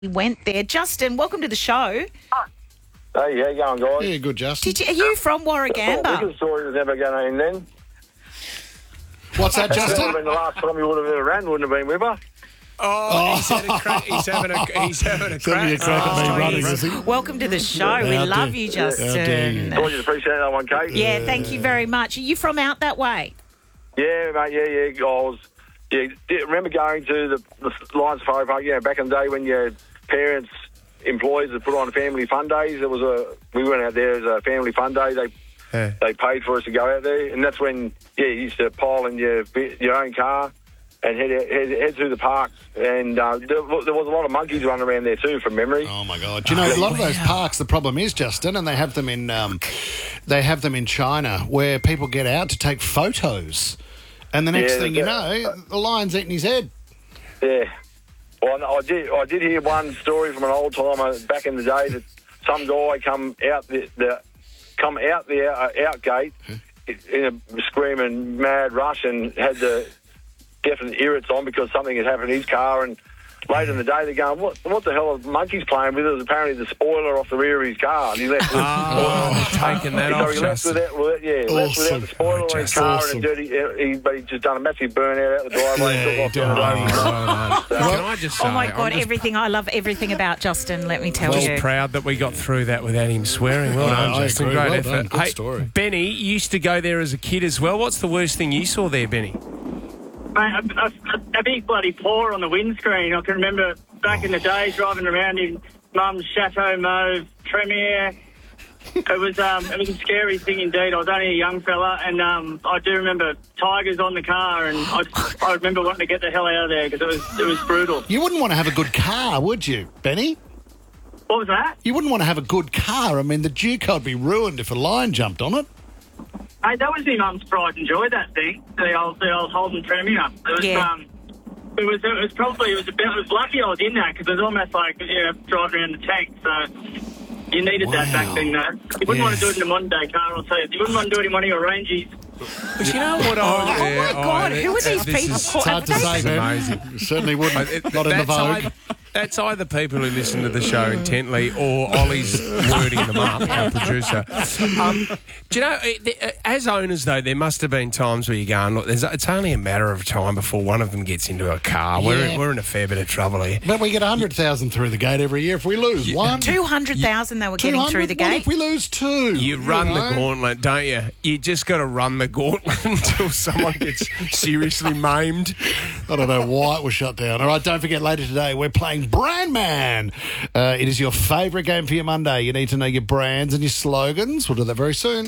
We went there. Justin, welcome to the show. Hey, how you going, guys? Yeah, good, Justin. Are you from Warragamba? The story was never going to end then. What's that, That would have Justin? been the last time you would have ever ran, wouldn't have been with her. He's having a crack. He's having a crack. He's having a crack at me running, is he? Welcome to the show. We How love dare- you, how dare you. Justin. Thought you'd appreciate that one, Kate. Yeah, thank you very much. Are you from out that way? Yeah, mate, yeah, guys. Yeah, remember going to the Lions Safari Park, back in the day when your parents, employees would put on family fun days. We went out there as a family fun day. They paid for us to go out there, and that's when, you used to pile in your own car and head through the parks. And there was a lot of monkeys running around there too, from memory. Oh my God! Do you know a lot of those parks? The problem is, Justin, and they have them in China, where people get out to take photos, and the next thing you know, the lion's eating his head. Yeah. Well, I did hear one story from an old timer back in the day that some guy come out the out gate in a screaming mad rush and had the definite irrits on because something had happened in his car. And later in the day, they're going, what the hell are monkeys playing with? It was apparently the spoiler off the rear of his car. And he left taking that off, he left Justin. left without the spoiler on his car and but he just done a massive burnout out the driveway and took off. Can I just say, Oh my God, I love everything about Justin, let me tell I'm you. just proud that we got through that without him swearing. Well done, I Justin. agree. Great Well effort. done. Good Hey, story. Benny, you used to go there as a kid as well. What's the worst thing you saw there, Benny? Mate, a big bloody paw on the windscreen. I can remember back in the day driving around in Mum's Chateau Mauve Premier. It was a scary thing indeed. I was only a young fella, and I do remember tigers on the car, and I remember wanting to get the hell out of there because it was brutal. You wouldn't want to have a good car, would you, Benny? What was that? You wouldn't want to have a good car. I mean, the Duke would be ruined if a lion jumped on it. Hey, that was my mum's pride and joy. That thing, the old Holden Premier. It was lucky I was in that because it was almost like driving around the tank. So you needed that back then, though. You wouldn't want to do it in a modern day car. I'll tell you. You wouldn't want to do it in one of your Rangies. But you know what? Oh my God, who are these people? It's hard to say, Ben. Amazing. You certainly wouldn't. Not in the Vogue. That's either people who listen to the show intently or Ollie's wording them up, our producer. Do you know, as owners, though, there must have been times where you're going, look, it's only a matter of time before one of them gets into a car. Yeah. We're in a fair bit of trouble here. But we get 100,000 through the gate every year if we lose one. 200,000 they were getting through the 200? What gate. if we lose two? You run the gauntlet, don't you? You just got to run the gauntlet until someone gets seriously maimed. I don't know why it was shut down. All right, don't forget, later today we're playing Brand Man. It is your favourite game for your Monday. You need to know your brands and your slogans. We'll do that very soon.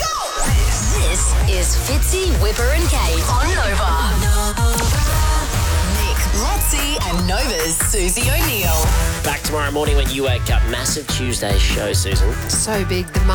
This is Fitzy, Whipper and Kate on Nova. Nick, Lotzi and Nova's Susie O'Neill. Back tomorrow morning when you wake up. Massive Tuesday show, Susan. So big, the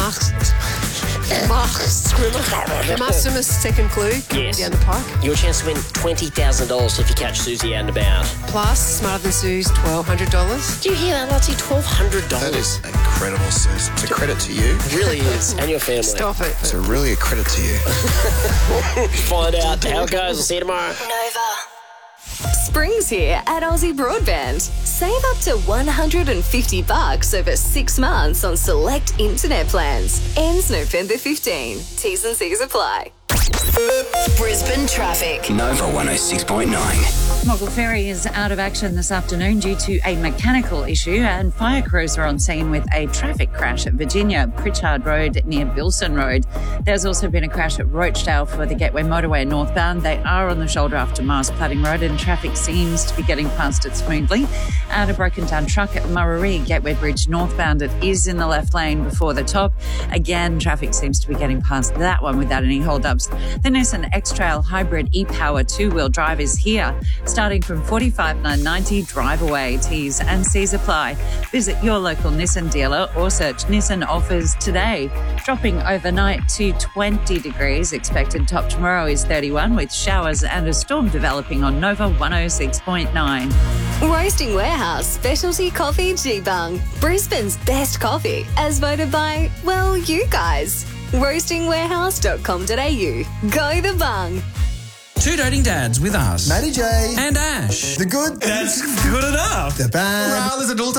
Maximus second clue Yes. down the pike. Your chance to win $20,000 if you catch Susie out and about. Plus, Smarter Than Sue's $1,200. Do you hear that, Lottie? $1,200. That is incredible, Sus. It's a credit to you. It really is. And your family. Stop it. It's really a credit to you. Find out how it goes. We'll see you tomorrow. Nova. Spring's here at Aussie Broadband. Save up to $150 over 6 months on select internet plans. Ends November 15. T's and C's apply. Brisbane traffic. Nova 106.9. Mogul Ferry is out of action this afternoon due to a mechanical issue, and fire crews are on scene with a traffic crash at Virginia, Pritchard Road near Bilson Road. There's also been a crash at Rochdale for the Gateway Motorway northbound. They are on the shoulder after Mars Plating Road, and traffic seems to be getting past it smoothly. And a broken down truck at Murray Gateway Bridge northbound. It is in the left lane before the top. Again, traffic seems to be getting past that one without any hold-ups. The Nissan X-Trail Hybrid e-Power 2-wheel drive is here, starting from $45,990 drive away. T's and C's apply. Visit your local Nissan dealer or search Nissan offers today. Dropping overnight to 20 degrees. Expected top tomorrow is 31 with showers and a storm developing on Nova 106.9. Roasting Warehouse Specialty Coffee G-Bung. Brisbane's best coffee, as voted by, well, you guys. Roastingwarehouse.com.au. Go the bung. Two Doting Dads with us. Matty J. And Ash. The good. That's good enough. The bad. Well, there's an